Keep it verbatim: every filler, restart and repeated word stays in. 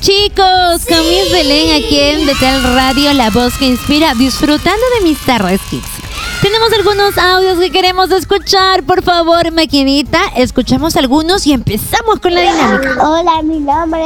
chicos? Con Miss Belén aquí en Betel Radio, la voz que inspira, disfrutando de mis tardes kids. Tenemos algunos audios que queremos escuchar. Por favor, maquinita, escuchamos algunos y empezamos con la dinámica. Hola, mi nombre